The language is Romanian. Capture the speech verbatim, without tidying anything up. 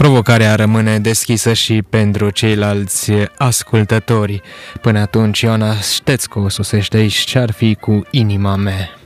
Provocarea rămâne deschisă și pentru ceilalți ascultători. Până atunci, Ioana Ștețcu sosește aici Ce-ar fi cu inima mea.